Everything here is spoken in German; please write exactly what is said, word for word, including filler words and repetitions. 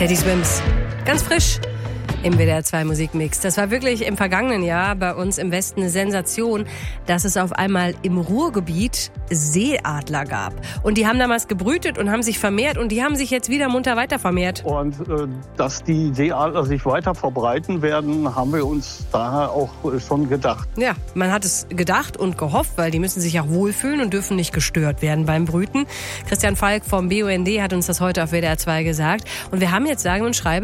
Teddy Swims. Ganz frisch im W D R zwei Musikmix. Das war wirklich im vergangenen Jahr bei uns im Westen eine Sensation, dass es auf einmal im Ruhrgebiet Seeadler gab. Und die haben damals gebrütet und haben sich vermehrt und die haben sich jetzt wieder munter weiter vermehrt. Und äh, dass die Seeadler sich weiter verbreiten werden, haben wir uns daher auch äh, schon gedacht. Ja, man hat es gedacht und gehofft, weil die müssen sich auch wohlfühlen und dürfen nicht gestört werden beim Brüten. Christian Falk vom B U N D hat uns das heute auf W D R zwei gesagt. Und wir haben jetzt, sagen und schreiben,